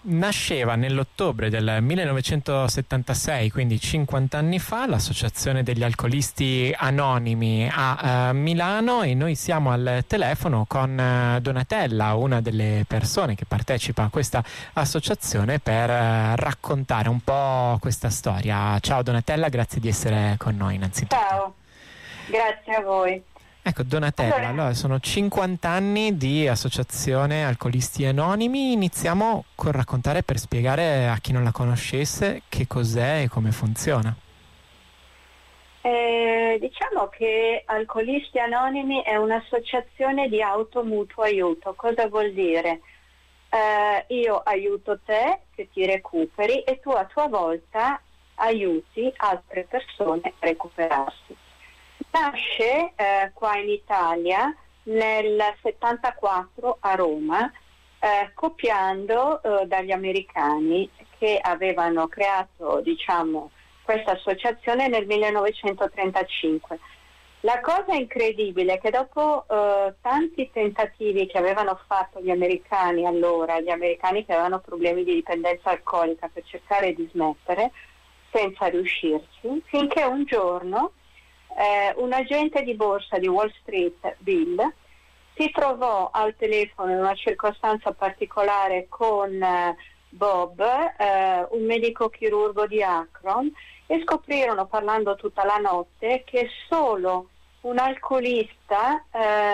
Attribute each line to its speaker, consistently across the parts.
Speaker 1: Nasceva nell'ottobre del 1976, quindi 50 anni fa, l'Associazione degli Alcolisti Anonimi a Milano, e noi siamo al telefono con Donatella, una delle persone che partecipa a questa associazione, per raccontare un po' questa storia. Ciao Donatella, grazie di essere con noi innanzitutto.
Speaker 2: Ciao, grazie a voi.
Speaker 1: Ecco Donatella, allora sono 50 anni di Associazione Alcolisti Anonimi. Iniziamo col raccontare, per spiegare a chi non la conoscesse, che cos'è e come funziona.
Speaker 2: Diciamo che Alcolisti Anonimi è un'associazione di automutuo aiuto. Cosa vuol dire? Io aiuto te che ti recuperi e tu a tua volta aiuti altre persone a recuperarsi. Nasce qua in Italia nel 74 a Roma, copiando dagli americani che avevano creato, diciamo, questa associazione nel 1935. La cosa incredibile è che dopo tanti tentativi che avevano fatto gli americani allora, gli americani che avevano problemi di dipendenza alcolica, per cercare di smettere senza riuscirci, finché un giorno un agente di borsa di Wall Street, Bill, si trovò al telefono in una circostanza particolare con Bob, un medico chirurgo di Akron, e scoprirono, parlando tutta la notte, che solo un alcolista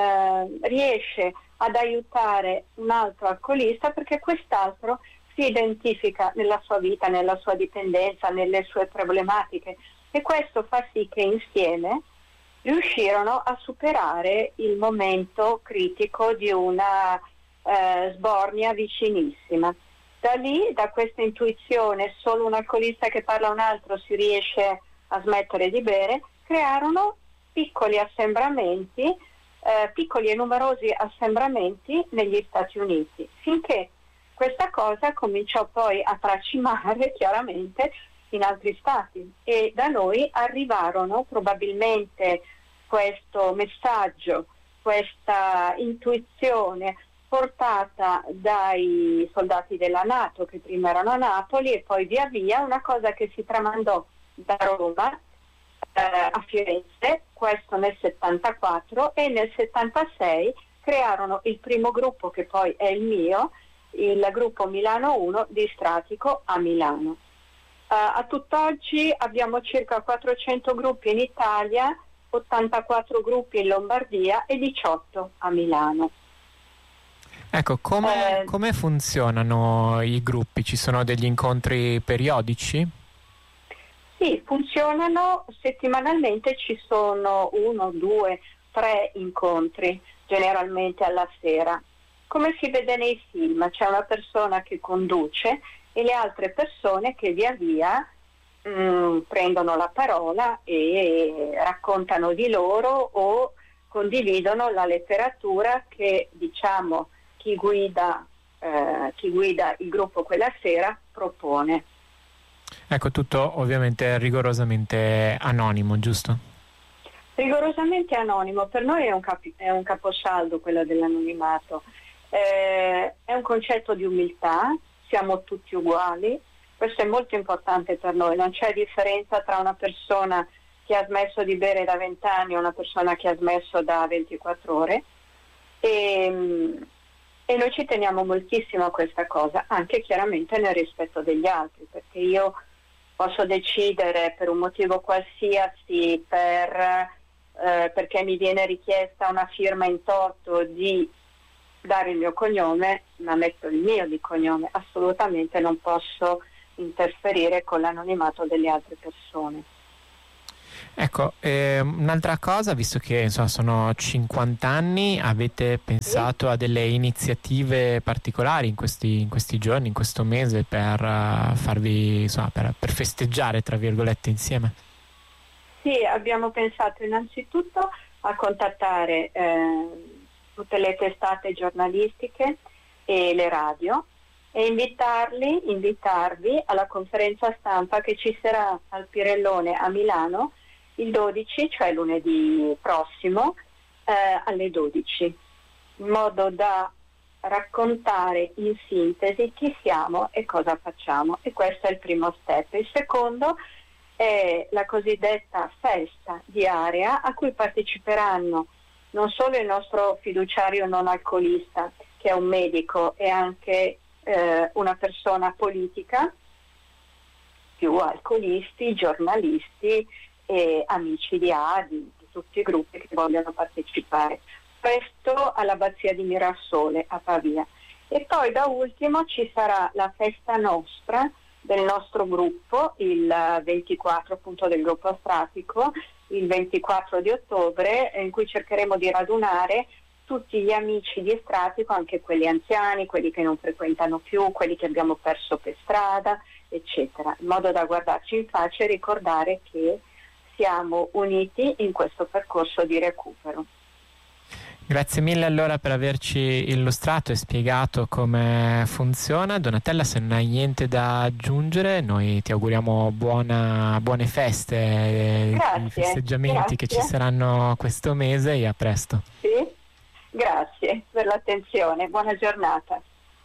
Speaker 2: riesce ad aiutare un altro alcolista, perché quest'altro si identifica nella sua vita, nella sua dipendenza, nelle sue problematiche. E questo fa sì che insieme riuscirono a superare il momento critico di una sbornia vicinissima. Da lì, da questa intuizione, solo un alcolista che parla a un altro si riesce a smettere di bere, crearono piccoli assembramenti, piccoli e numerosi assembramenti negli Stati Uniti, finché questa cosa cominciò poi a tracimare chiaramente in altri stati, e da noi arrivarono probabilmente questo messaggio, questa intuizione portata dai soldati della NATO, che prima erano a Napoli, e poi via via una cosa che si tramandò da Roma a Firenze, questo nel 74, e nel 76 crearono il primo gruppo, che poi è il mio, il gruppo Milano 1 di Stratico a Milano. A tutt'oggi abbiamo circa 400 gruppi in Italia, 84 gruppi in Lombardia e 18 a Milano.
Speaker 1: Ecco, come funzionano i gruppi? Ci sono degli incontri periodici?
Speaker 2: Sì, funzionano settimanalmente, ci sono 1, 2, 3 incontri, generalmente alla sera. Come si vede nei film, c'è una persona che conduce e le altre persone che via via prendono la parola e raccontano di loro o condividono la letteratura che, diciamo, chi guida il gruppo quella sera propone.
Speaker 1: Ecco, tutto ovviamente rigorosamente anonimo, giusto?
Speaker 2: Rigorosamente anonimo, per noi è un caposaldo quello dell'anonimato, è un concetto di umiltà, siamo tutti uguali, questo è molto importante per noi, non c'è differenza tra una persona che ha smesso di bere da 20 anni e una persona che ha smesso da 24 ore e noi ci teniamo moltissimo a questa cosa, anche chiaramente nel rispetto degli altri, perché io posso decidere per un motivo qualsiasi, perché mi viene richiesta una firma in toto, di dare il mio cognome, ma metto il mio di cognome, assolutamente non posso interferire con l'anonimato delle altre persone.
Speaker 1: Ecco, un'altra cosa, visto che insomma, sono 50 anni, avete pensato a delle iniziative particolari in questi giorni, in questo mese, per farvi, insomma, per festeggiare, tra virgolette, insieme?
Speaker 2: Sì, abbiamo pensato innanzitutto a contattare tutte le testate giornalistiche e le radio e invitarvi alla conferenza stampa che ci sarà al Pirellone a Milano il 12, cioè lunedì prossimo, alle 12, in modo da raccontare in sintesi chi siamo e cosa facciamo, e questo è il primo step. Il secondo è la cosiddetta festa di area, a cui parteciperanno non solo il nostro fiduciario non alcolista, che è un medico e anche una persona politica, più alcolisti, giornalisti e amici di tutti i gruppi che vogliono partecipare. Questo all'Abbazia di Mirassole a Pavia. E poi da ultimo ci sarà la festa nostra del nostro gruppo, il 24 appunto del gruppo Astratico, il 24 di ottobre, in cui cercheremo di radunare tutti gli amici di Estratico, anche quelli anziani, quelli che non frequentano più, quelli che abbiamo perso per strada, eccetera, in modo da guardarci in faccia e ricordare che siamo uniti in questo percorso di recupero.
Speaker 1: Grazie mille allora per averci illustrato e spiegato come funziona. Donatella, se non hai niente da aggiungere, noi ti auguriamo buone feste, i festeggiamenti che ci saranno questo mese, e a presto.
Speaker 2: Sì, grazie per l'attenzione, buona giornata.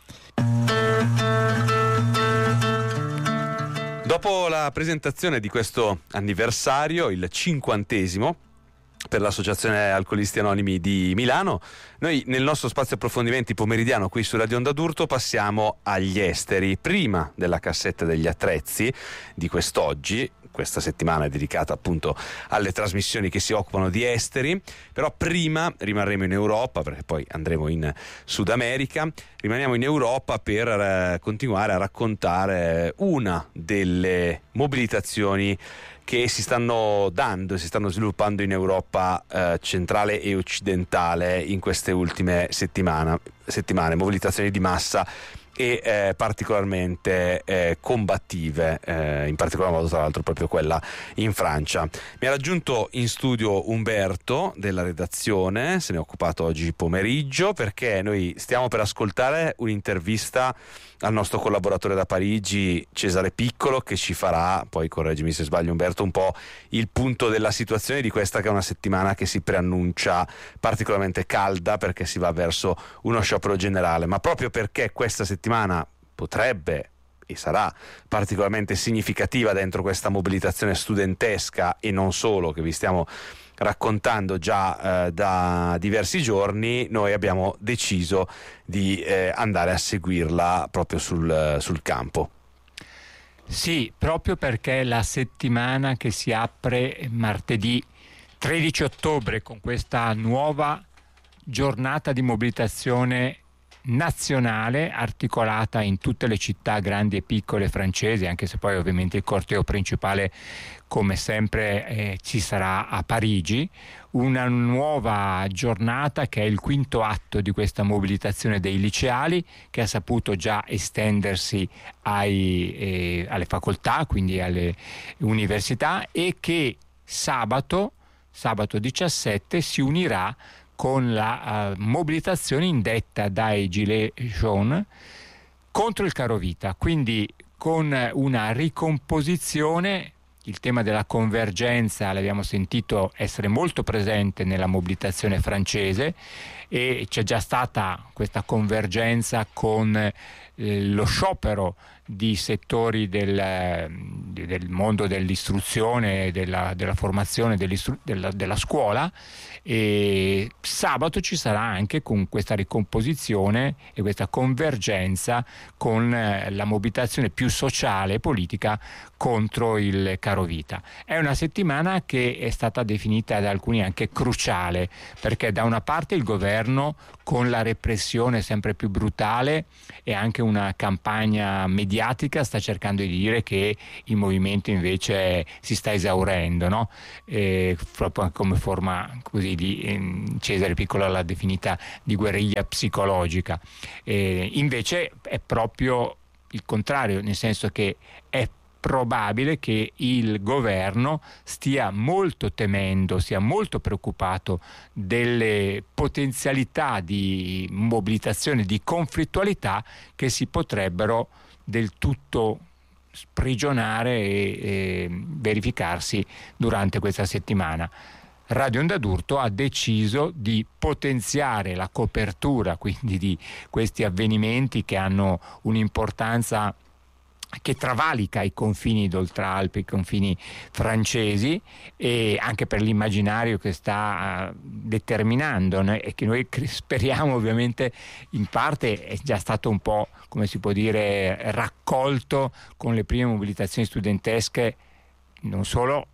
Speaker 3: Dopo la presentazione di questo anniversario, il 50° per l'Associazione Alcolisti Anonimi di Milano, noi nel nostro spazio approfondimenti pomeridiano qui su Radio Onda d'Urto passiamo agli esteri. Prima della cassetta degli attrezzi di quest'oggi, questa settimana è dedicata appunto alle trasmissioni che si occupano di esteri, però prima rimarremo in Europa, perché poi andremo in Sud America. Rimaniamo in Europa per continuare a raccontare una delle mobilitazioni che si stanno sviluppando in Europa centrale e occidentale in queste ultime settimane, mobilitazioni di massa e particolarmente combattive, in particolar modo tra l'altro proprio quella in Francia. Mi ha raggiunto in studio Umberto della redazione, se ne è occupato oggi pomeriggio, perché noi stiamo per ascoltare un'intervista al nostro collaboratore da Parigi, Cesare Piccolo, che ci farà, poi correggimi se sbaglio Umberto, un po' il punto della situazione di questa che è una settimana che si preannuncia particolarmente calda, perché si va verso uno sciopero generale, ma proprio perché questa settimana potrebbe e sarà particolarmente significativa dentro questa mobilitazione studentesca e non solo, che vi stiamo raccontando già da diversi giorni, noi abbiamo deciso di andare a seguirla proprio sul campo.
Speaker 4: Sì, proprio perché la settimana che si apre martedì 13 ottobre con questa nuova giornata di mobilitazione nazionale articolata in tutte le città grandi e piccole francesi, anche se poi ovviamente il corteo principale come sempre ci sarà a Parigi, una nuova giornata che è il quinto atto di questa mobilitazione dei liceali, che ha saputo già estendersi alle facoltà, quindi alle università, e che sabato 17 si unirà con la mobilitazione indetta dai Gilets jaunes contro il carovita, quindi con una ricomposizione. Il tema della convergenza l'abbiamo sentito essere molto presente nella mobilitazione francese, e c'è già stata questa convergenza con lo sciopero di settori del mondo dell'istruzione, della formazione, della scuola. E sabato ci sarà anche con questa ricomposizione e questa convergenza con la mobilitazione più sociale e politica contro il carovita. È una settimana che è stata definita da alcuni anche cruciale, perché da una parte il governo, con la repressione sempre più brutale e anche una campagna mediatica, sta cercando di dire che il movimento invece si sta esaurendo, no? Proprio come forma così di Cesare Piccolo l'ha definita di guerriglia psicologica. Invece è proprio il contrario, nel senso che è probabile che il governo stia molto temendo, sia molto preoccupato delle potenzialità di mobilitazione, di conflittualità che si potrebbero del tutto sprigionare e verificarsi durante questa settimana. Radio Onda d'Urto ha deciso di potenziare la copertura quindi di questi avvenimenti che hanno un'importanza che travalica i confini d'Oltralpe, i confini francesi, e anche per l'immaginario che sta determinando, e che noi speriamo ovviamente in parte è già stato un po', come si può dire, raccolto con le prime mobilitazioni studentesche, non solo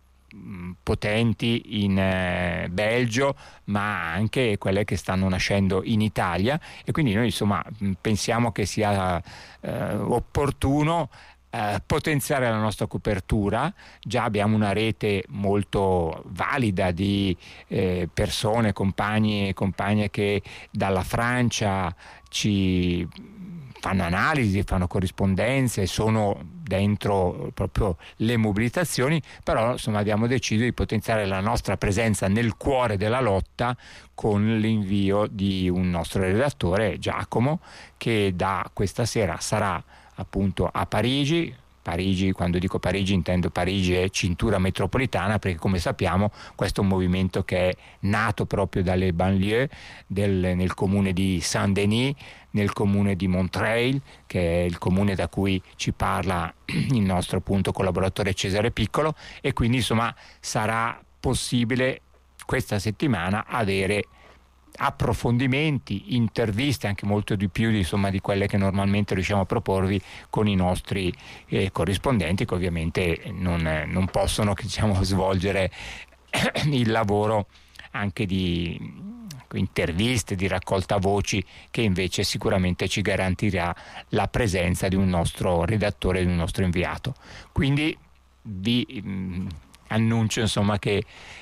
Speaker 4: potenti in Belgio, ma anche quelle che stanno nascendo in Italia, e quindi noi insomma pensiamo che sia opportuno potenziare la nostra copertura. Già abbiamo una rete molto valida di persone, compagni e compagne che dalla Francia ci fanno analisi, fanno corrispondenze, sono dentro proprio le mobilitazioni, però insomma abbiamo deciso di potenziare la nostra presenza nel cuore della lotta con l'invio di un nostro redattore, Giacomo, che da questa sera sarà appunto a Parigi. Quando dico Parigi intendo Parigi e cintura metropolitana, perché come sappiamo questo è un movimento che è nato proprio dalle banlieue nel comune di Saint-Denis, nel comune di Montreuil, che è il comune da cui ci parla il nostro appunto collaboratore Cesare Piccolo, e quindi insomma sarà possibile questa settimana avere approfondimenti, interviste, anche molto di più di quelle che normalmente riusciamo a proporvi con i nostri corrispondenti, che ovviamente non possono svolgere il lavoro anche di interviste, di raccolta voci, che invece sicuramente ci garantirà la presenza di un nostro redattore, di un nostro inviato. Quindi vi annuncio che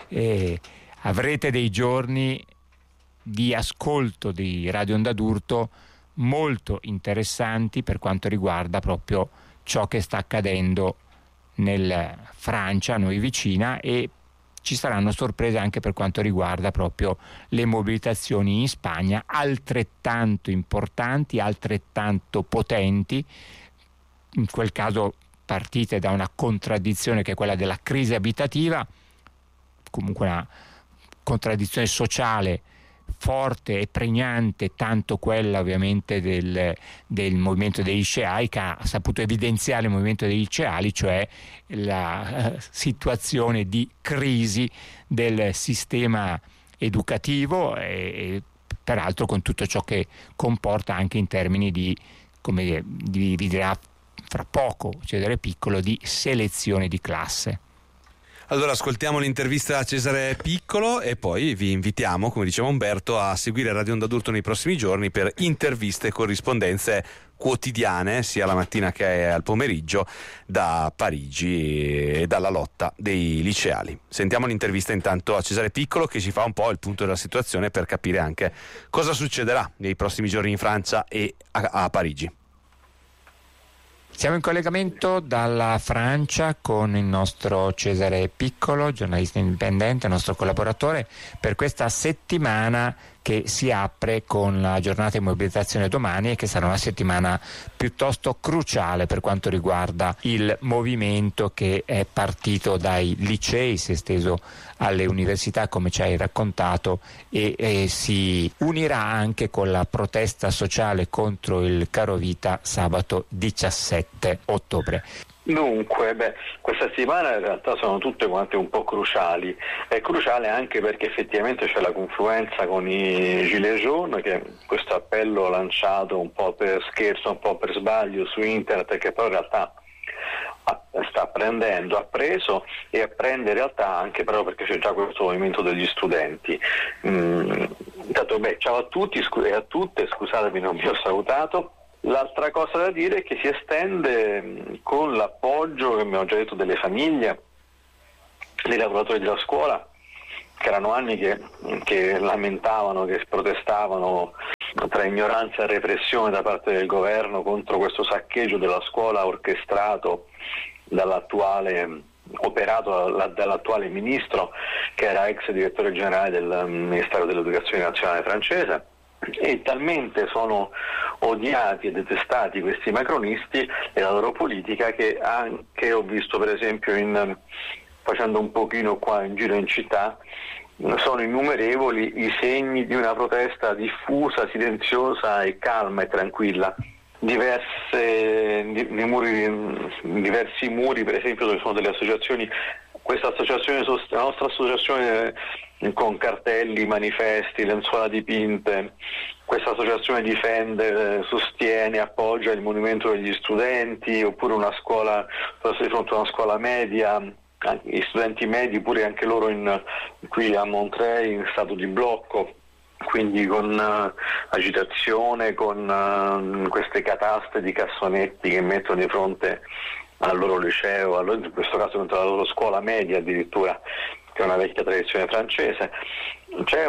Speaker 4: avrete dei giorni di ascolto di Radio Onda d'Urto molto interessanti per quanto riguarda proprio ciò che sta accadendo nel Francia, a noi vicina, e ci saranno sorprese anche per quanto riguarda proprio le mobilitazioni in Spagna, altrettanto importanti, altrettanto potenti, in quel caso partite da una contraddizione che è quella della crisi abitativa, comunque una contraddizione sociale forte e pregnante, tanto quella ovviamente del movimento dei liceali, che ha saputo evidenziare il movimento dei liceali, cioè la situazione di crisi del sistema educativo, e peraltro con tutto ciò che comporta anche in termini di, come vi dirà fra poco Cesare Piccolo, di selezione di classe.
Speaker 3: Allora ascoltiamo l'intervista a Cesare Piccolo e poi vi invitiamo, come diceva Umberto, a seguire Radio Onda d'Urto nei prossimi giorni per interviste e corrispondenze quotidiane, sia la mattina che al pomeriggio, da Parigi e dalla lotta dei liceali. Sentiamo l'intervista intanto a Cesare Piccolo, che ci fa un po' il punto della situazione per capire anche cosa succederà nei prossimi giorni in Francia e a Parigi.
Speaker 4: Siamo in collegamento dalla Francia con il nostro Cesare Piccolo, giornalista indipendente, nostro collaboratore, per questa settimana che si apre con la giornata di mobilitazione domani, e che sarà una settimana piuttosto cruciale per quanto riguarda il movimento che è partito dai licei, si è esteso alle università, come ci hai raccontato, e si unirà anche con la protesta sociale contro il carovita sabato 17 ottobre.
Speaker 5: Dunque, questa settimana in realtà sono tutte quante un po' cruciali. È cruciale anche perché effettivamente c'è la confluenza con i Gilets jaunes, che è questo appello lanciato un po' per scherzo, un po' per sbaglio su internet, che poi in realtà sta prendendo, ha preso e apprende in realtà anche proprio perché c'è già questo movimento degli studenti. Intanto, ciao a tutti e a tutte, scusatemi non vi ho salutato. L'altra cosa da dire è che si estende con l'appoggio, che abbiamo già detto, delle famiglie, dei lavoratori della scuola, che erano anni che lamentavano, che protestavano tra ignoranza e repressione da parte del governo contro questo saccheggio della scuola orchestrato operato dall'attuale ministro, che era ex direttore generale del Ministero dell'Educazione Nazionale francese. E talmente sono odiati e detestati questi macronisti e la loro politica, che anche ho visto per esempio in facendo un pochino qua in giro in città, sono innumerevoli i segni di una protesta diffusa, silenziosa e calma e tranquilla. Diversi muri, per esempio, dove sono delle associazioni. La nostra associazione con cartelli, manifesti, lenzuola dipinte. Questa associazione difende, sostiene, appoggia il movimento degli studenti, oppure una scuola, di fronte a una scuola media, gli studenti medi pure anche loro qui a Montreuil in stato di blocco, quindi con agitazione, con queste cataste di cassonetti che mettono di fronte al loro liceo, in questo caso contro la loro scuola media addirittura, che è una vecchia tradizione francese. C'è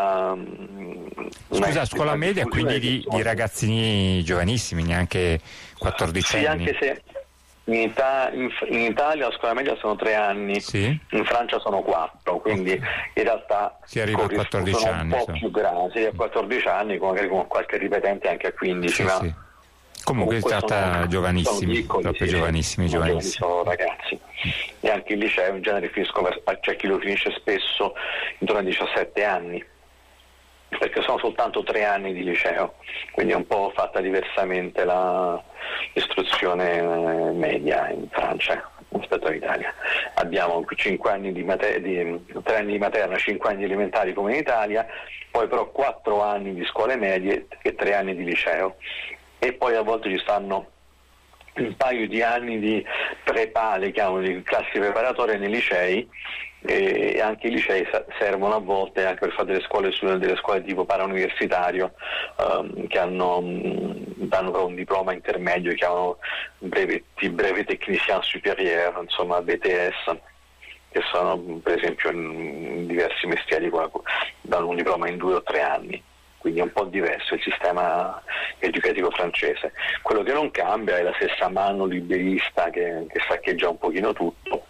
Speaker 4: scuola media, quindi di ragazzini giovanissimi, neanche 14
Speaker 5: sì,
Speaker 4: anni.
Speaker 5: Anche se in Italia la scuola media sono 3 anni,
Speaker 4: sì?
Speaker 5: In Francia sono 4, quindi in realtà
Speaker 4: si arriva a 14 anni.
Speaker 5: Un po' più grandi, a 14 anni, magari con qualche ripetente anche a 15.
Speaker 4: Sì, sì. Comunque si tratta giovanissimi,
Speaker 5: piccoli,
Speaker 4: proprio giovanissimi.
Speaker 5: Sono ragazzi. E anche il liceo in genere c'è chi lo finisce spesso intorno ai 17 anni, perché sono soltanto 3 anni di liceo, quindi è un po' fatta diversamente l'istruzione media in Francia rispetto all'Italia. Abbiamo 5 anni 3 anni di materna, 5 anni di elementari come in Italia, poi però 4 anni di scuole medie e 3 anni di liceo. E poi a volte ci stanno un paio di anni di prepa, le chiamano di classi preparatorie nei licei, e anche i licei servono a volte anche per fare delle scuole tipo parauniversitario, che danno però un diploma intermedio, che chiamano brevet technicien supérieur, insomma BTS, che sono per esempio in diversi mestieri danno un diploma in 2 o 3 anni. Quindi è un po' diverso il sistema educativo francese. Quello che non cambia è la stessa mano liberista che saccheggia un pochino tutto,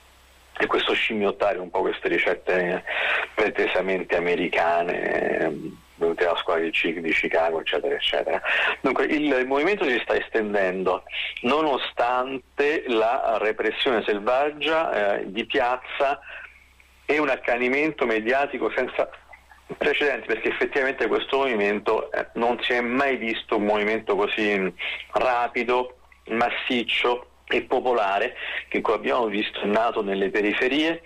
Speaker 5: e questo scimmiottare un po' queste ricette pretesamente americane, venute dalla scuola di Chicago, eccetera, eccetera. Dunque il movimento si sta estendendo nonostante la repressione selvaggia di piazza e un accanimento mediatico senza precedenti, perché effettivamente questo movimento non si è mai visto un movimento così rapido, massiccio e popolare, che come abbiamo visto è nato nelle periferie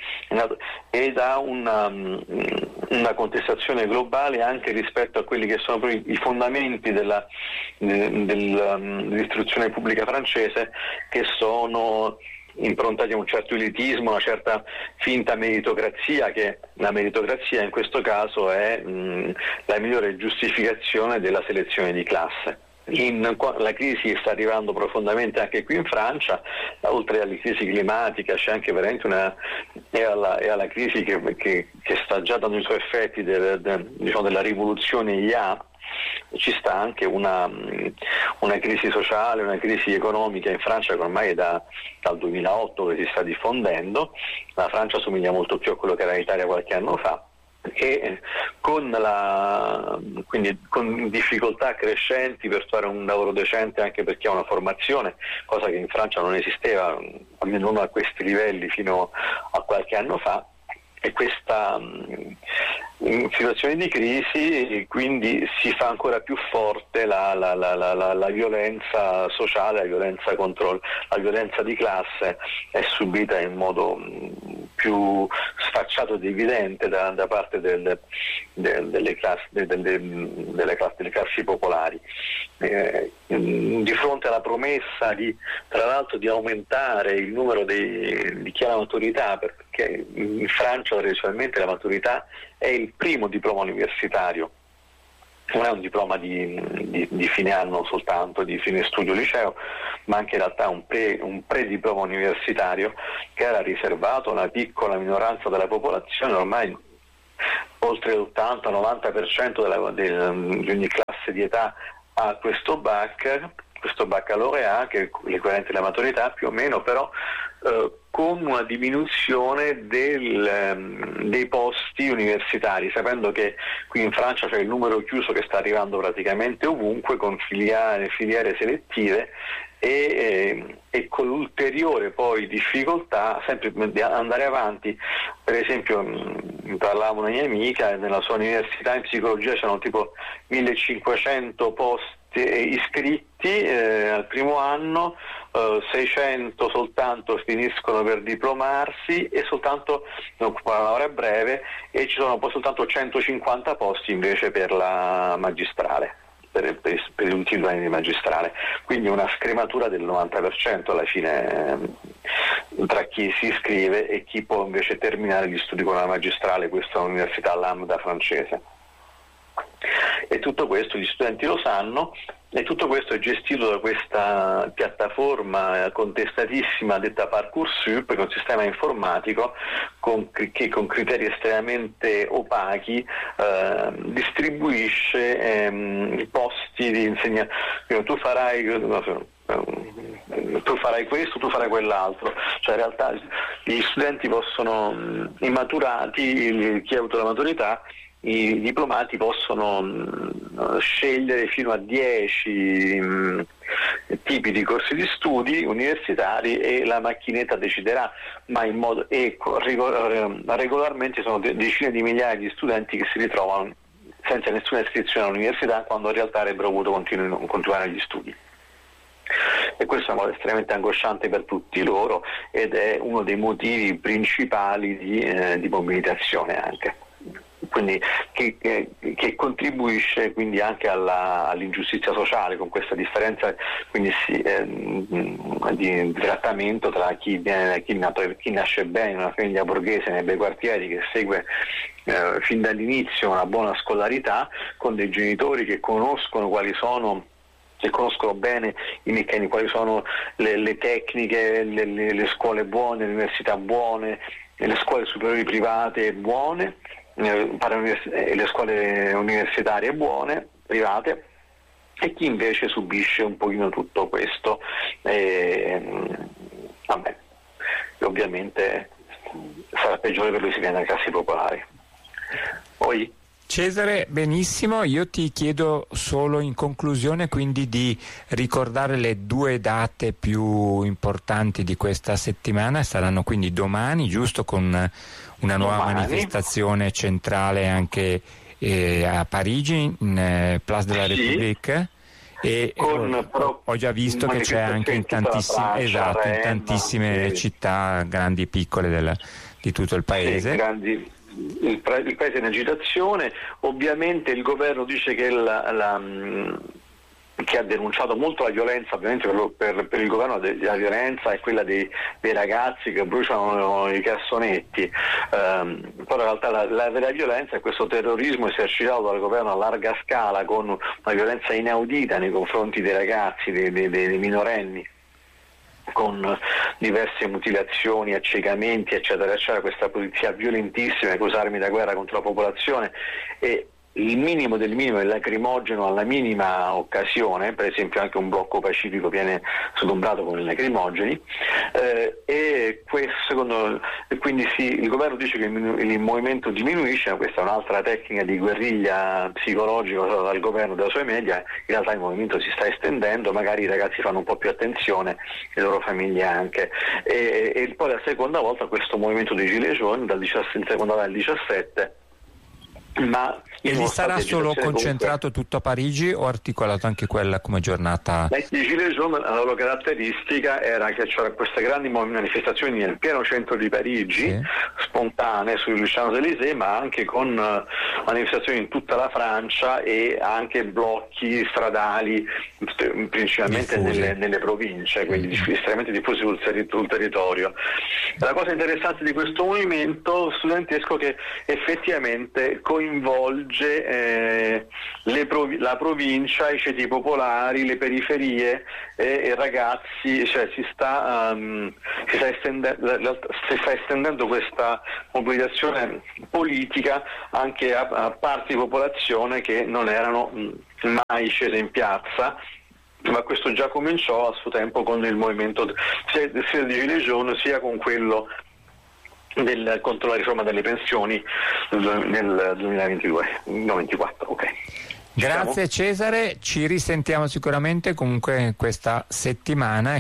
Speaker 5: ed ha una contestazione globale anche rispetto a quelli che sono i fondamenti dell'istruzione pubblica francese, che sono improntati a un certo elitismo, una certa finta meritocrazia, che la meritocrazia in questo caso è la migliore giustificazione della selezione di classe. La crisi sta arrivando profondamente anche qui in Francia, oltre alla crisi climatica c'è anche veramente alla crisi che sta già dando i suoi effetti della rivoluzione IA. Ci sta anche una crisi sociale, una crisi economica in Francia che ormai è dal 2008 che si sta diffondendo. La Francia somiglia molto più a quello che era l'Italia qualche anno fa, e con difficoltà crescenti per fare un lavoro decente anche per chi ha una formazione, cosa che in Francia non esisteva, almeno non a questi livelli fino a qualche anno fa. E questa situazione di crisi quindi si fa ancora più forte la violenza sociale, la violenza di classe è subita in modo più sfacciato ed evidente da parte delle classi popolari. Di fronte alla promessa tra l'altro di aumentare il numero di chi ha la maturità, perché in Francia tradizionalmente la maturità è il primo diploma universitario, non è un diploma di fine anno soltanto, di fine studio liceo, ma anche in realtà un pre-diploma universitario che era riservato a una piccola minoranza della popolazione. Ormai oltre l'80-90% di ogni classe di età ha questo baccalaureat, che è l'equivalente della maturità più o meno, però con una diminuzione dei posti universitari, sapendo che qui in Francia c'è il numero chiuso che sta arrivando praticamente ovunque, con filiere selettive e con l'ulteriore poi difficoltà sempre di andare avanti. Per esempio mi parlava una mia amica, nella sua università in psicologia c'erano tipo 1500 posti iscritti al primo anno, 600 soltanto finiscono per diplomarsi e soltanto la laurea breve, e ci sono poi soltanto 150 posti invece per la magistrale, per gli ultimi 2 anni di magistrale, quindi una scrematura del 90% alla fine tra chi si iscrive e chi può invece terminare gli studi con la magistrale. Questa è un'università lambda francese. E tutto questo gli studenti lo sanno, e tutto questo è gestito da questa piattaforma contestatissima detta Parcoursup, che è un sistema informatico che con criteri estremamente opachi distribuisce i posti di insegnamento. Tu farai questo, tu farai quell'altro, cioè in realtà gli studenti possono, i maturati, chi ha avuto la maturità, i diplomati possono scegliere fino a 10 tipi di corsi di studi universitari e la macchinetta deciderà, ma in modo regolarmente sono decine di migliaia di studenti che si ritrovano senza nessuna iscrizione all'università quando in realtà avrebbero voluto continuare gli studi. E questo è una cosa estremamente angosciante per tutti loro ed è uno dei motivi principali di mobilitazione anche. Quindi che contribuisce quindi anche all'ingiustizia sociale, con questa differenza quindi di trattamento tra chi nasce bene in una famiglia borghese nei bei quartieri, che segue fin dall'inizio una buona scolarità, con dei genitori che conoscono bene i meccanismi, quali sono le tecniche, le scuole buone, le università buone, le scuole superiori private buone, le scuole universitarie buone, private, e chi invece subisce un pochino tutto questo. Ovviamente sarà peggiore per lui se viene dalle classi popolari. Poi
Speaker 4: Cesare, benissimo, io ti chiedo solo in conclusione quindi di ricordare le 2 date più importanti di questa settimana. Saranno quindi domani, giusto, con una nuova manifestazione centrale anche a Parigi, in Place de la République. E ho già visto che c'è anche in tantissime città grandi e piccole di tutto il paese.
Speaker 5: Il paese è in agitazione. Ovviamente il governo dice che che ha denunciato molto la violenza. Ovviamente per il governo la violenza è quella dei ragazzi che bruciano i cassonetti, però in realtà la vera violenza è questo terrorismo esercitato dal governo a larga scala, con una violenza inaudita nei confronti dei ragazzi, dei minorenni, con diverse mutilazioni, accecamenti, eccetera eccetera, questa polizia violentissima che usa armi da guerra contro la popolazione, e il minimo del minimo è lacrimogeno alla minima occasione. Per esempio anche un blocco pacifico viene sgombrato con i lacrimogeni, e questo quindi il governo dice che il movimento diminuisce, ma questa è un'altra tecnica di guerriglia psicologica usata dal governo e dai suoi media. In realtà il movimento si sta estendendo, magari i ragazzi fanno un po' più attenzione, le loro famiglie anche, e poi la seconda volta questo movimento dei Gilets jaunes dal 17, ma
Speaker 4: e lì sarà solo concentrato tutto a Parigi o articolato anche quella come giornata?
Speaker 5: I Gilets jaunes, la loro caratteristica era che c'erano queste grandi manifestazioni nel pieno centro di Parigi, sì, spontanee sui Champs-Élysées, ma anche con manifestazioni in tutta la Francia e anche blocchi stradali principalmente nelle province, quindi estremamente diffusi sul territorio. La cosa interessante di questo movimento studentesco è che effettivamente coinvolge la provincia, i ceti popolari, le periferie e i ragazzi, cioè si sta estendendo questa mobilitazione politica anche a parti di popolazione che non erano mai scese in piazza, ma questo già cominciò a suo tempo con il movimento sia di Gilets jaunes sia con quello contro la riforma delle pensioni nel 2024. Ok.
Speaker 4: Grazie Cesare, ci risentiamo sicuramente comunque questa settimana.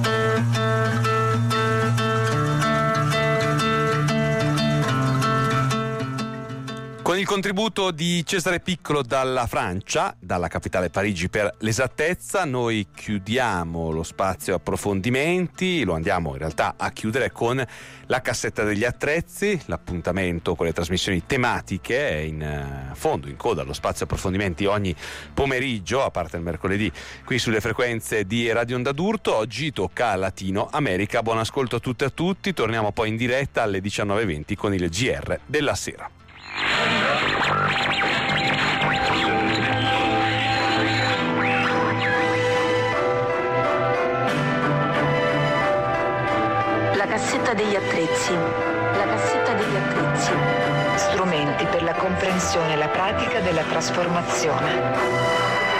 Speaker 3: Con il contributo di Cesare Piccolo dalla Francia, dalla capitale Parigi per l'esattezza, noi chiudiamo lo spazio approfondimenti, lo andiamo in realtà a chiudere con la cassetta degli attrezzi, l'appuntamento con le trasmissioni tematiche in fondo, in coda allo spazio approfondimenti ogni pomeriggio, a parte il mercoledì, qui sulle frequenze di Radio Onda d'Urto. Oggi tocca a Latino America. Buon ascolto a tutte e a tutti, torniamo poi in diretta alle 19:20 con il GR della sera.
Speaker 6: La cassetta degli attrezzi. La cassetta degli attrezzi. Strumenti per la comprensione e la pratica della trasformazione.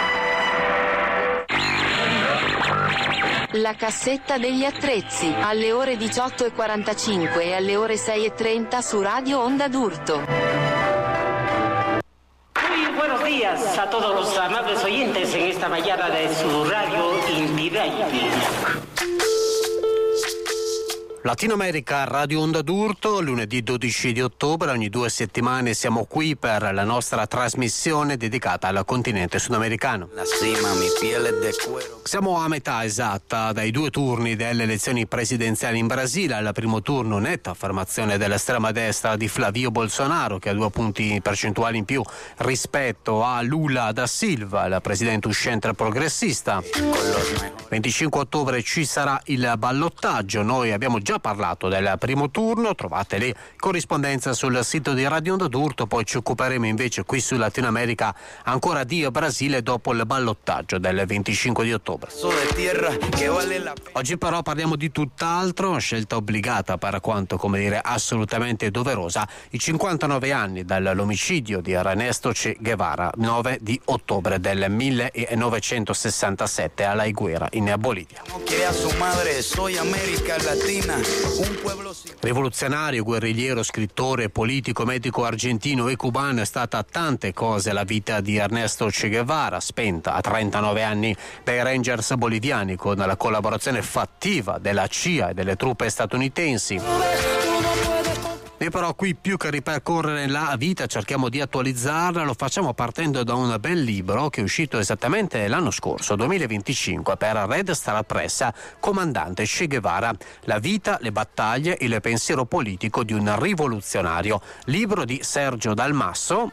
Speaker 6: La cassetta degli attrezzi, alle ore 18:45 e alle ore 6:30 su Radio Onda d'Urto.
Speaker 7: Muy buenos días a todos los amables oyentes en esta mañana de su radio Invidenti.
Speaker 8: Latino America, Radio Onda d'Urto, lunedì 12 di ottobre, ogni 2 settimane siamo qui per la nostra trasmissione dedicata al continente sudamericano. Siamo a metà esatta dai 2 turni delle elezioni presidenziali in Brasile. Al primo turno netta affermazione dell'estrema destra di Flavio Bolsonaro, che ha 2 punti percentuali in più rispetto a Lula da Silva, il presidente uscente progressista. 25 ottobre ci sarà il ballottaggio. Noi abbiamo già parlato del primo turno, trovate lì corrispondenza sul sito di Radio Onda d'Urto, poi ci occuperemo invece qui su Latino America ancora di Brasile dopo il ballottaggio del 25 di ottobre. Oggi però parliamo di tutt'altro, scelta obbligata per quanto, come dire, assolutamente doverosa, i 59 anni dall'omicidio di Ernesto Che Guevara, 9 di ottobre del 1967 alla Higuera in Bolivia. Rivoluzionario, guerrigliero, scrittore, politico, medico argentino e cubano, è stata tante cose la vita di Ernesto Che Guevara, spenta a 39 anni dai Rangers boliviani con la collaborazione fattiva della CIA e delle truppe statunitensi. Noi però qui, più che ripercorrere la vita, cerchiamo di attualizzarla. Lo facciamo partendo da un bel libro che è uscito esattamente l'anno scorso, 2025, per Red Star Press, Comandante Che Guevara, la vita, le battaglie e il pensiero politico di un rivoluzionario. Libro di Sergio Dalmasso.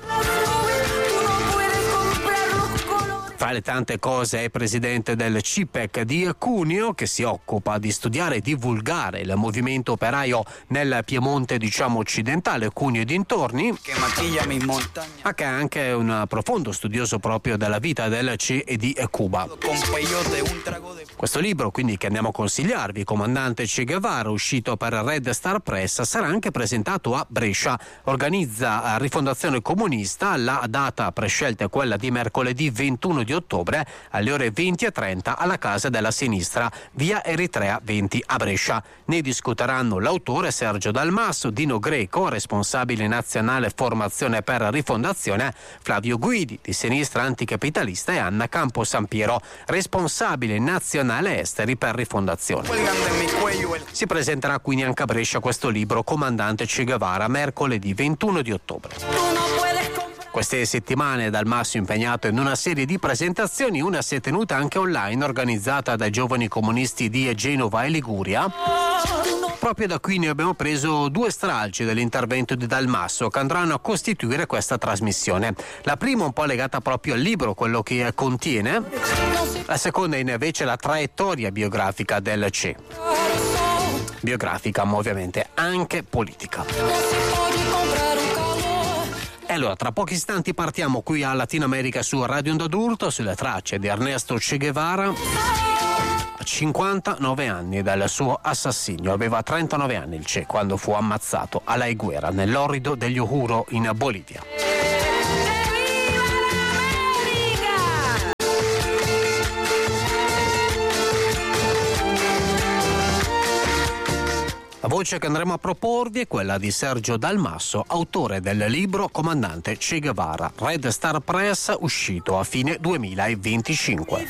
Speaker 8: Tra le tante cose è presidente del CIPEC di Cuneo, che si occupa di studiare e divulgare il movimento operaio nel Piemonte, diciamo, occidentale, Cuneo e dintorni, ma che è anche un profondo studioso proprio della vita del CE e di Cuba. Questo libro, quindi, che andiamo a consigliarvi, Comandante Che Guevara, uscito per Red Star Press, sarà anche presentato a Brescia. Organizza Rifondazione Comunista, la data prescelta è quella di mercoledì 21 di ottobre alle ore 20:30 alla Casa della Sinistra, via Eritrea 20 a Brescia. Ne discuteranno l'autore Sergio Dalmasso, Dino Greco, responsabile nazionale formazione per Rifondazione, Flavio Guidi di Sinistra Anticapitalista e Anna Campo Sampiero, responsabile nazionale esteri per Rifondazione. Si presenterà quindi anche a Brescia questo libro, Comandante Che Guevara, mercoledì 21 di ottobre. Queste settimane Dalmasso impegnato in una serie di presentazioni, una si è tenuta anche online organizzata dai giovani comunisti di Genova e Liguria. Proprio da qui ne abbiamo preso 2 stralci dell'intervento di Dalmasso che andranno a costituire questa trasmissione. La prima un po' legata proprio al libro, quello che contiene, la seconda invece la traiettoria biografica del CE. Biografica ma ovviamente anche politica. E allora, tra pochi istanti partiamo qui a Latino America su Radio Onda d'Urto, sulle tracce di Ernesto Che Guevara, a 59 anni dal suo assassinio. Aveva 39 anni il Che quando fu ammazzato alla Higuera, nell'orrido degli Uhuru in Bolivia. voce che andremo a proporvi è quella di Sergio Dalmasso, autore del libro Comandante Che Guevara, Red Star Press, uscito a fine 2025.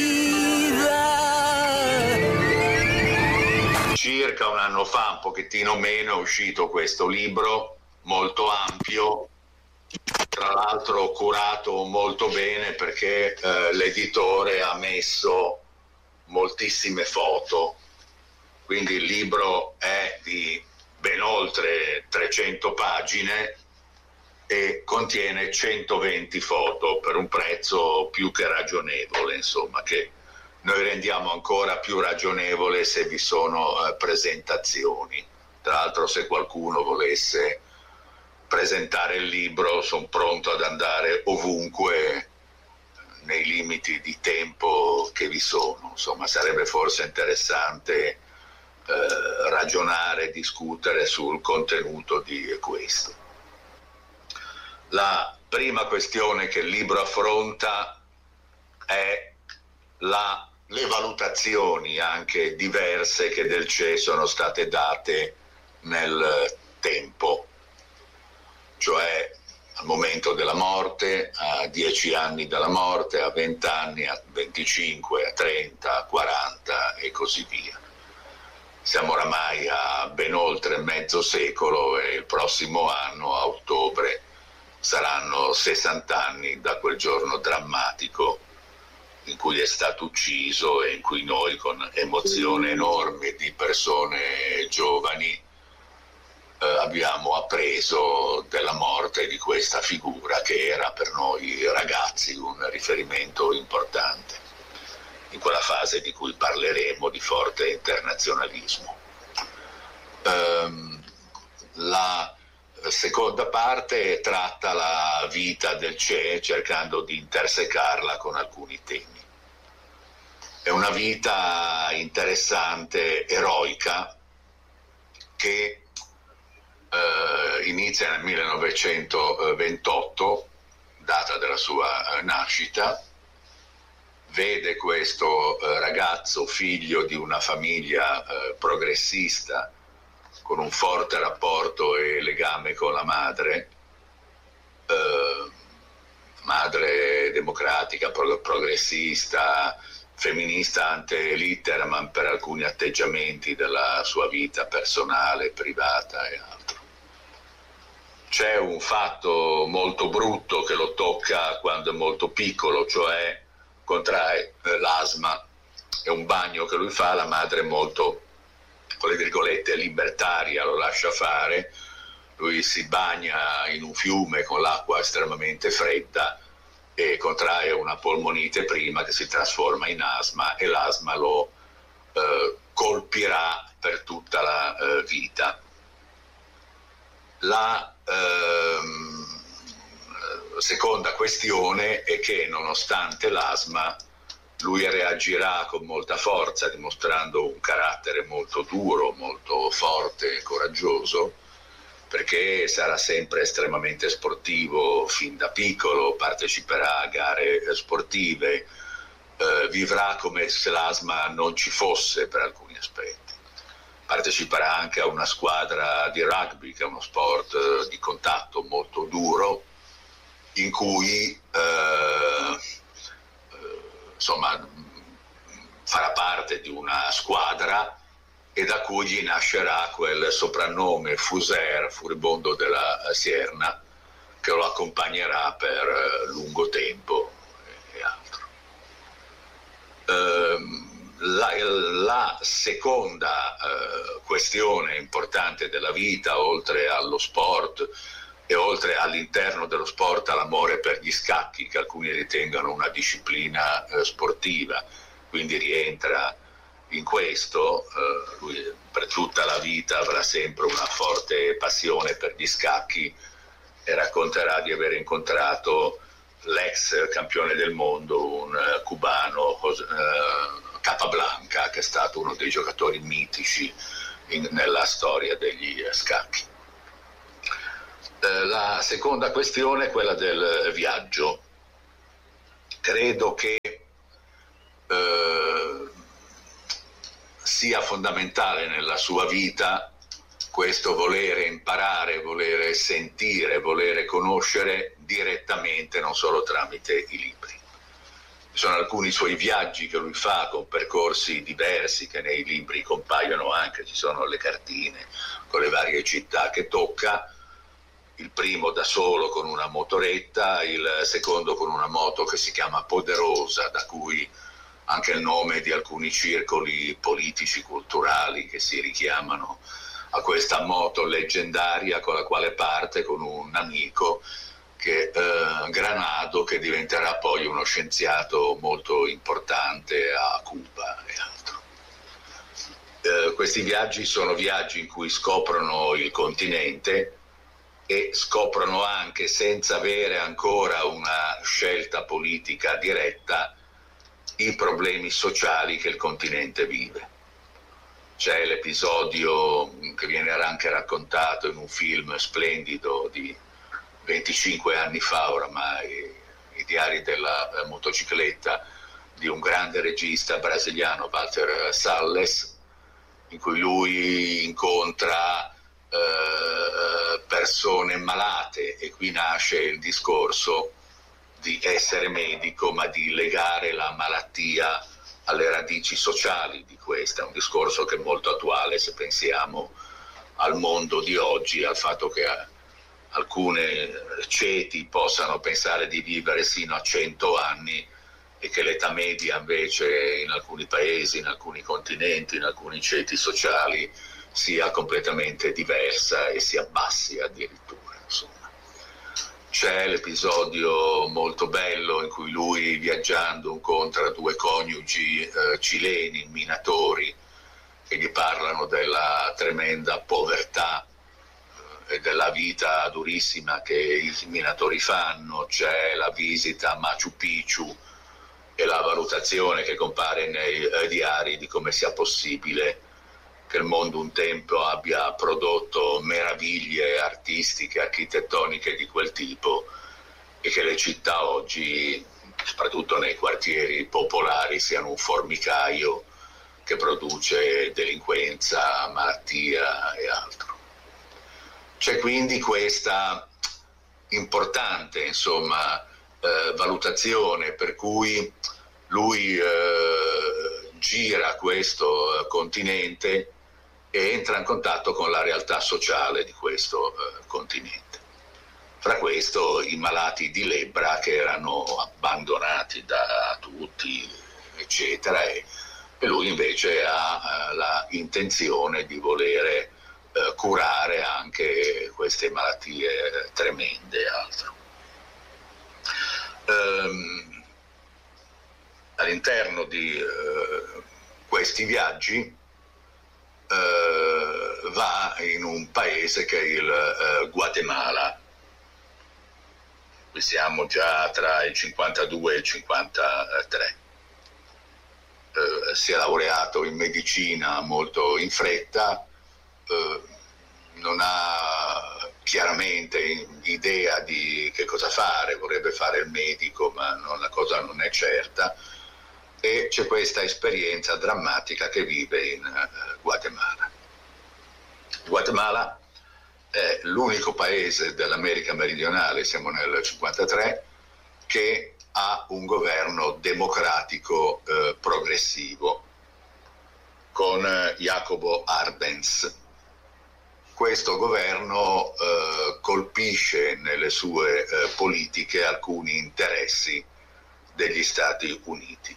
Speaker 9: Circa un anno fa, un pochettino meno, è uscito questo libro molto ampio, tra l'altro curato molto bene perché l'editore ha messo moltissime foto, quindi il libro è di ben oltre 300 pagine e contiene 120 foto per un prezzo più che ragionevole, insomma, che noi rendiamo ancora più ragionevole se vi sono presentazioni. Tra l'altro, se qualcuno volesse presentare il libro, sono pronto ad andare ovunque nei limiti di tempo che vi sono. Insomma, sarebbe forse interessante ragionare, discutere sul contenuto di questo. La prima questione che il libro affronta è le valutazioni anche diverse che del CE sono state date nel tempo, cioè al momento della morte, a 10 anni dalla morte, a 20 anni, a 25, a 30, a 40 e così via. Siamo oramai a ben oltre mezzo secolo e il prossimo anno, a ottobre, saranno 60 anni da quel giorno drammatico in cui è stato ucciso e in cui noi, con emozione enorme di persone giovani, abbiamo appreso della morte di questa figura che era per noi ragazzi un riferimento importante in quella fase di cui parleremo di forte internazionalismo. La seconda parte tratta la vita del Che, cercando di intersecarla con alcuni temi. È una vita interessante, eroica, che inizia nel 1928, data della sua nascita. Vede questo ragazzo, figlio di una famiglia progressista, con un forte rapporto e legame con la madre democratica, progressista, femminista ante litteram per alcuni atteggiamenti della sua vita personale, privata e altro. C'è un fatto molto brutto che lo tocca quando è molto piccolo, cioè contrae l'asma. È un bagno che lui fa, la madre è molto, con le virgolette, libertaria, lo lascia fare, lui si bagna in un fiume con l'acqua estremamente fredda e contrae una polmonite prima che si trasforma in asma, e l'asma lo colpirà per tutta la vita. La seconda questione è che, nonostante l'asma, lui reagirà con molta forza, dimostrando un carattere molto duro, molto forte e coraggioso, perché sarà sempre estremamente sportivo fin da piccolo, parteciperà a gare sportive, vivrà come se l'asma non ci fosse per alcuni aspetti. Parteciperà anche a una squadra di rugby, che è uno sport di contatto molto duro, in cui insomma farà parte di una squadra e da cui gli nascerà quel soprannome Fuser, furibondo della Sierna, che lo accompagnerà per lungo tempo e altro. La seconda questione importante della vita, oltre allo sport e oltre all'interno dello sport all'amore per gli scacchi, che alcuni ritengono una disciplina sportiva, quindi rientra in questo. Lui per tutta la vita avrà sempre una forte passione per gli scacchi e racconterà di aver incontrato l'ex campione del mondo, un cubano, Capablanca, che è stato uno dei giocatori mitici nella storia degli scacchi. La seconda questione è quella del viaggio. Credo che sia fondamentale nella sua vita questo volere imparare, volere sentire, volere conoscere direttamente, non solo tramite i libri. Ci sono alcuni suoi viaggi che lui fa con percorsi diversi che nei libri compaiono anche, ci sono le cartine con le varie città che tocca, il primo da solo con una motoretta, il secondo con una moto che si chiama Poderosa, da cui anche il nome di alcuni circoli politici, culturali che si richiamano a questa moto leggendaria con la quale parte con un amico che Granado, che diventerà poi uno scienziato molto importante a Cuba e altro. Questi viaggi sono viaggi in cui scoprono il continente e scoprono anche, senza avere ancora una scelta politica diretta, i problemi sociali che il continente vive. C'è l'episodio che viene anche raccontato in un film splendido di 25 anni fa oramai, I diari della motocicletta, di un grande regista brasiliano, Walter Salles, in cui lui incontra persone malate, e qui nasce il discorso di essere medico, ma di legare la malattia alle radici sociali di questa. È un discorso che è molto attuale se pensiamo al mondo di oggi, al fatto che alcune ceti possano pensare di vivere sino a 100 anni e che l'età media invece in alcuni paesi, in alcuni continenti, in alcuni ceti sociali sia completamente diversa e si abbassi addirittura, insomma. C'è l'episodio molto bello in cui lui, viaggiando, incontra due coniugi cileni, minatori, che gli parlano della tremenda povertà e della vita durissima che i minatori fanno. C'è la visita a Machu Picchu e la valutazione che compare nei diari di come sia possibile che il mondo un tempo abbia prodotto meraviglie artistiche, architettoniche di quel tipo, e che le città oggi, soprattutto nei quartieri popolari, siano un formicaio che produce delinquenza, malattia e altro. C'è quindi questa importante, insomma, valutazione per cui lui gira questo continente e entra in contatto con la realtà sociale di questo continente. Fra questo i malati di lebbra, che erano abbandonati da tutti, eccetera, e lui invece ha la intenzione di volere curare anche queste malattie tremende e altro. All'interno di questi viaggi va in un paese che è il Guatemala. Qui siamo già tra il 52 e il 53. Si è laureato in medicina molto in fretta, non ha chiaramente idea di che cosa fare, vorrebbe fare il medico, ma la cosa non è certa, e c'è questa esperienza drammatica che vive in Guatemala. Guatemala è l'unico paese dell'America meridionale, siamo nel 53, che ha un governo democratico progressivo con Jacobo Arbenz. Questo governo colpisce nelle sue politiche alcuni interessi degli Stati Uniti.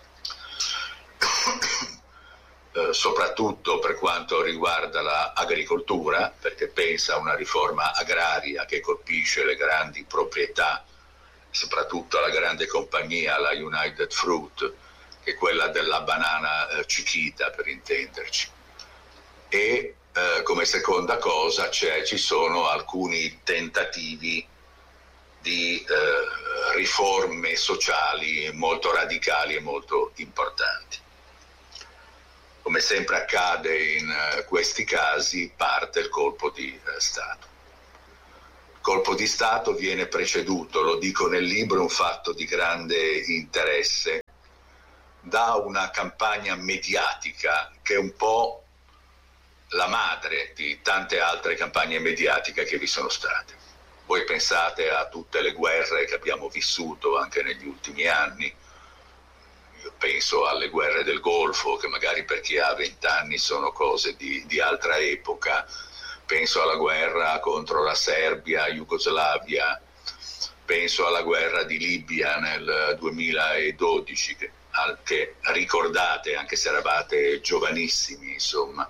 Speaker 9: Soprattutto per quanto riguarda l'agricoltura, perché pensa a una riforma agraria che colpisce le grandi proprietà, soprattutto la grande compagnia, la United Fruit, che è quella della banana Chiquita, per intenderci. E come seconda cosa ci sono alcuni tentativi di riforme sociali molto radicali e molto importanti. Come sempre accade in questi casi, parte il colpo di Stato. Il colpo di Stato viene preceduto, lo dico nel libro, un fatto di grande interesse, da una campagna mediatica che un po' la madre di tante altre campagne mediatiche che vi sono state. Voi pensate a tutte le guerre che abbiamo vissuto anche negli ultimi anni. Io penso alle guerre del Golfo, che magari per chi ha 20 anni sono cose di altra epoca. Penso alla guerra contro la Serbia, Jugoslavia. Penso alla guerra di Libia nel 2012, che ricordate anche se eravate giovanissimi, insomma.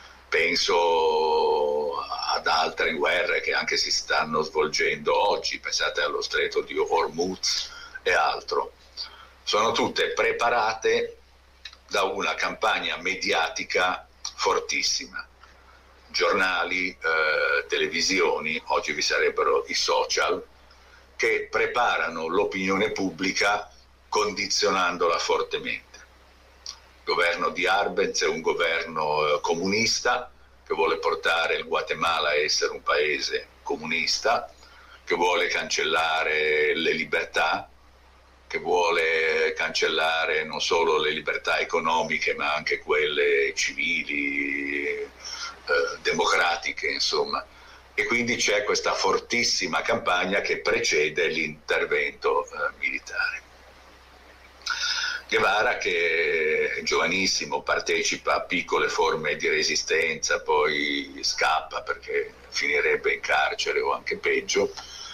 Speaker 9: Penso ad altre guerre che anche si stanno svolgendo oggi, pensate allo stretto di Hormuz e altro. Sono tutte preparate da una campagna mediatica fortissima. Giornali, televisioni, oggi vi sarebbero i social, che preparano l'opinione pubblica condizionandola fortemente. Il governo di Arbenz è un governo comunista che vuole portare il Guatemala a essere un paese comunista, che vuole cancellare le libertà, che vuole cancellare non solo le libertà economiche ma anche quelle civili, democratiche, insomma. E quindi c'è questa fortissima campagna che precede l'intervento militare. Guevara, che è giovanissimo, partecipa a piccole forme di resistenza, poi scappa perché finirebbe in carcere o anche peggio,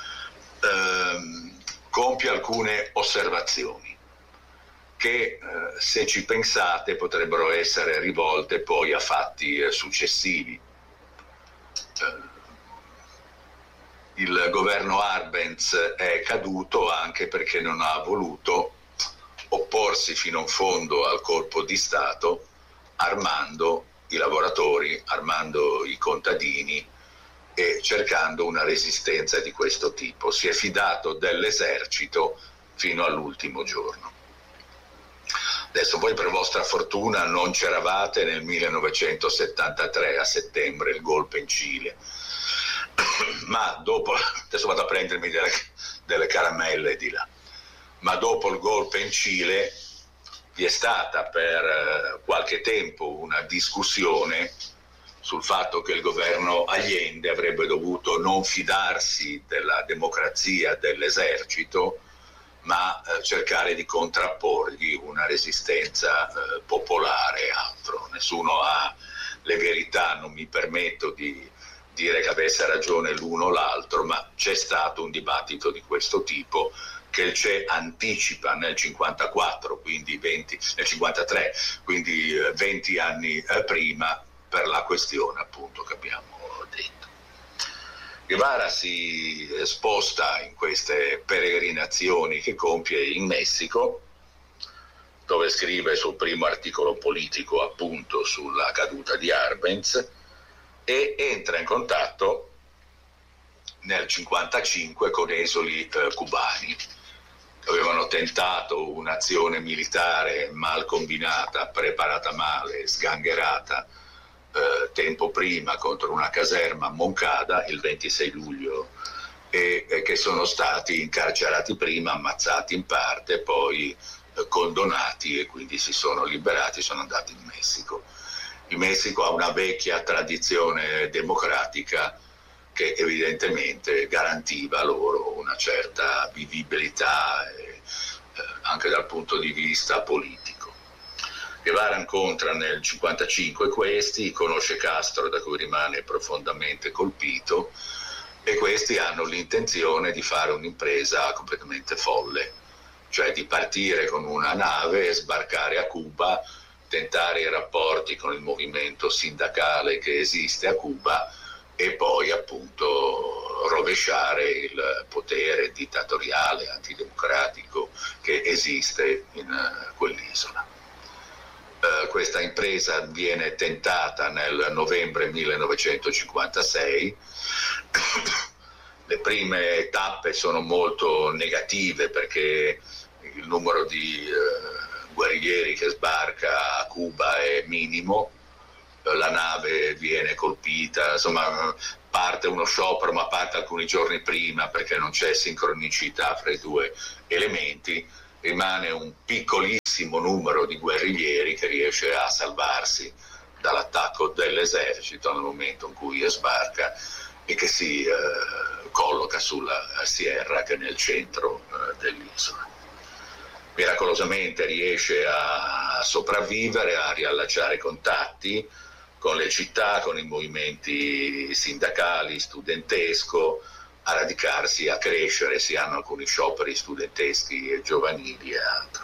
Speaker 9: compie alcune osservazioni che, se ci pensate, potrebbero essere rivolte poi a fatti successivi. Il governo Arbenz è caduto anche perché non ha voluto opporsi fino in fondo al colpo di Stato, armando i lavoratori, armando i contadini e cercando una resistenza di questo tipo. Si è fidato dell'esercito fino all'ultimo giorno. Adesso voi, per vostra fortuna, non c'eravate nel 1973 a settembre, il golpe in Cile, ma dopo, adesso vado a prendermi delle caramelle di là, ma dopo il golpe in Cile vi è stata per qualche tempo una discussione sul fatto che il governo Allende avrebbe dovuto non fidarsi della democrazia dell'esercito, ma cercare di contrapporgli una resistenza popolare e altro. Nessuno ha le verità, non mi permetto di dire che avesse ragione l'uno o l'altro, ma c'è stato un dibattito di questo tipo che il CE anticipa nel 54, quindi nel 53, quindi 20 anni prima, per la questione appunto che abbiamo detto. Guevara si sposta in queste peregrinazioni che compie in Messico, dove scrive il suo primo articolo politico appunto sulla caduta di Arbenz, e entra in contatto nel 55 con esuli cubani che avevano tentato un'azione militare mal combinata, preparata male, sgangherata tempo prima contro una caserma a Moncada il 26 luglio e che sono stati incarcerati prima, ammazzati in parte, poi condonati e quindi si sono liberati, sono andati in Messico. Il Messico ha una vecchia tradizione democratica che evidentemente garantiva loro una certa vivibilità anche dal punto di vista politico. Guevara incontra nel 55 questi, conosce Castro, da cui rimane profondamente colpito, e questi hanno l'intenzione di fare un'impresa completamente folle, cioè di partire con una nave, sbarcare a Cuba, tentare i rapporti con il movimento sindacale che esiste a Cuba e poi appunto rovesciare il potere dittatoriale, antidemocratico che esiste in quell'isola. Questa impresa viene tentata nel novembre 1956. Le prime tappe sono molto negative perché il numero di guerriglieri che sbarca a Cuba è minimo, la nave viene colpita, insomma parte uno sciopero, ma parte alcuni giorni prima perché non c'è sincronicità fra i due elementi. Rimane un piccolissimo numero di guerriglieri che riesce a salvarsi dall'attacco dell'esercito nel momento in cui sbarca e che si colloca sulla Sierra, che è nel centro dell'isola. Miracolosamente riesce a sopravvivere, a riallacciare contatti con le città, con i movimenti sindacali, studentesco, a radicarsi, a crescere. Si hanno alcuni scioperi studenteschi e giovanili e altro.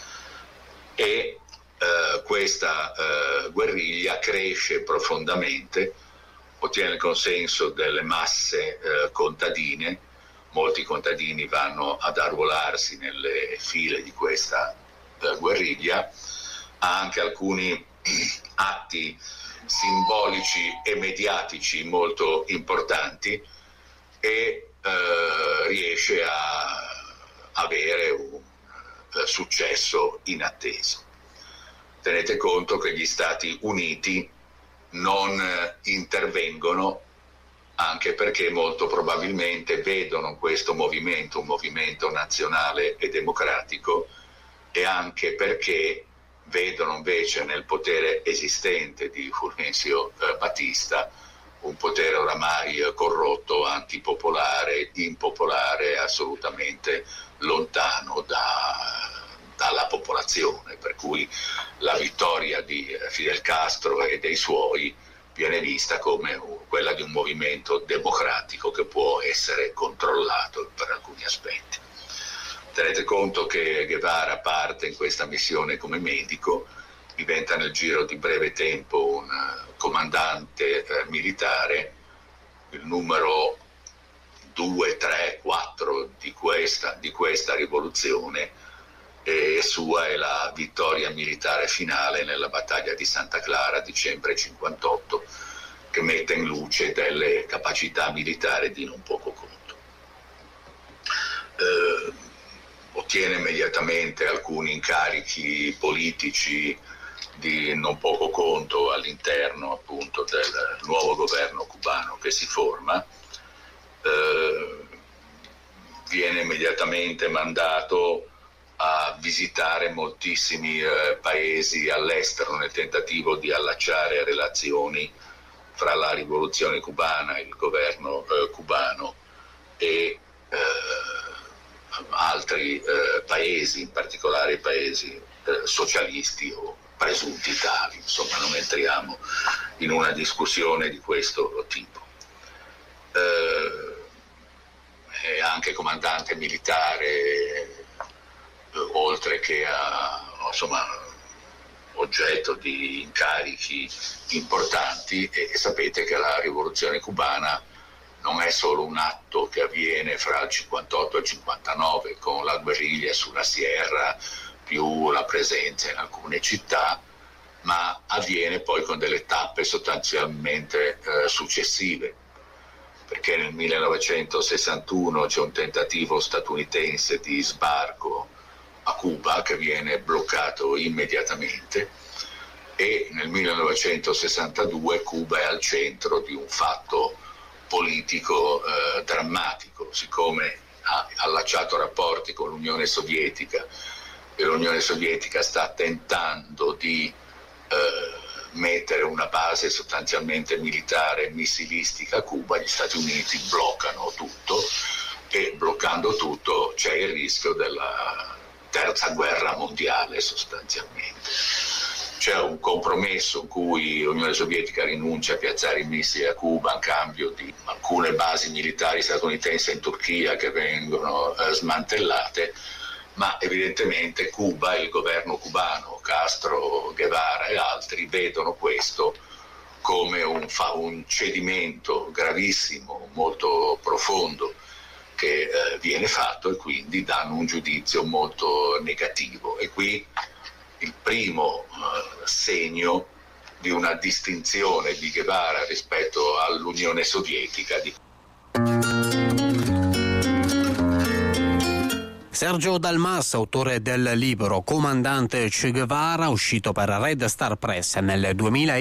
Speaker 9: E questa guerriglia cresce profondamente, ottiene il consenso delle masse contadine. Molti contadini vanno ad arruolarsi nelle file di questa guerriglia, ha anche alcuni atti simbolici e mediatici molto importanti e riesce a avere un successo inatteso. Tenete conto che gli Stati Uniti non intervengono, anche perché molto probabilmente vedono questo movimento un movimento nazionale e democratico, e anche perché vedono invece nel potere esistente di Fulgencio Batista un potere oramai corrotto, antipopolare, impopolare, assolutamente lontano dalla popolazione, per cui la vittoria di Fidel Castro e dei suoi viene vista come quella di un movimento democratico che può essere controllato per alcuni aspetti. Tenete conto che Guevara parte in questa missione come medico, diventa nel giro di breve tempo un comandante militare, il numero 2, 3, 4 di questa rivoluzione, e sua è la vittoria militare finale nella battaglia di Santa Clara, dicembre 58, che mette in luce delle capacità militari di non poco conto. Ottiene immediatamente alcuni incarichi politici di non poco conto all'interno appunto del nuovo governo cubano che si forma. Viene immediatamente mandato a visitare moltissimi paesi all'estero nel tentativo di allacciare relazioni fra la rivoluzione cubana, il governo cubano e altri paesi, in particolare i paesi socialisti o presunti tali. Insomma, non entriamo in una discussione di questo tipo. È anche comandante militare, oltre che oggetto di incarichi importanti, e sapete che la rivoluzione cubana non è solo un atto che avviene fra il 58 e il 59 con la guerriglia sulla Sierra più la presenza in alcune città, ma avviene poi con delle tappe sostanzialmente successive, perché nel 1961 c'è un tentativo statunitense di sbarco a Cuba che viene bloccato immediatamente, e nel 1962 Cuba è al centro di un fatto politico drammatico, siccome ha allacciato rapporti con l'Unione Sovietica e l'Unione Sovietica sta tentando di mettere una base sostanzialmente militare missilistica a Cuba. Gli Stati Uniti bloccano tutto, e bloccando tutto c'è il rischio della terza guerra mondiale sostanzialmente. C'è un compromesso in cui l'Unione Sovietica rinuncia a piazzare i missili a Cuba in cambio di alcune basi militari statunitensi in Turchia che vengono smantellate, ma evidentemente Cuba, il governo cubano, Castro, Guevara e altri vedono questo come un cedimento gravissimo, molto profondo che viene fatto, e quindi danno un giudizio molto negativo. E qui il primo segno di una distinzione di Guevara rispetto all'Unione Sovietica.
Speaker 8: Sergio Dalmas, autore del libro Comandante Che Guevara, uscito per Red Star Press nel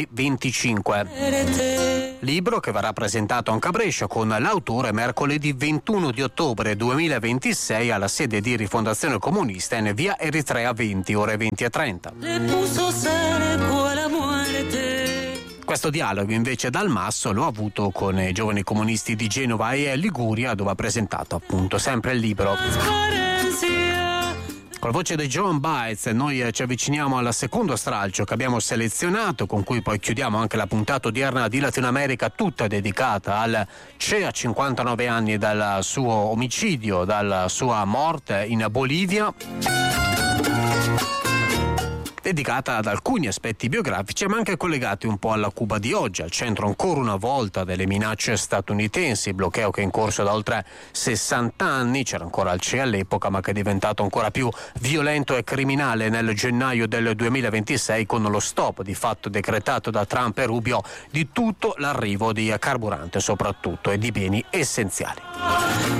Speaker 8: 2025. Libro che verrà presentato anche a Brescia con l'autore mercoledì 21 di ottobre 2026 alla sede di Rifondazione Comunista in via Eritrea 20, ore 20:30. Questo dialogo invece Dal Mas l'ho avuto con i giovani comunisti di Genova e Liguria, dove ha presentato appunto sempre il libro. Con la voce di Joan Baez noi ci avviciniamo al secondo stralcio che abbiamo selezionato, con cui poi chiudiamo anche la puntata odierna di Latino America, tutta dedicata al Che, a 59 anni dal suo omicidio, dalla sua morte in Bolivia, dedicata ad alcuni aspetti biografici ma anche collegati un po' alla Cuba di oggi, al centro ancora una volta delle minacce statunitensi, il bloqueo che è in corso da oltre 60 anni, c'era ancora il Che all'epoca ma che è diventato ancora più violento e criminale nel gennaio del 2026 con lo stop di fatto decretato da Trump e Rubio di tutto l'arrivo di carburante soprattutto e di beni essenziali.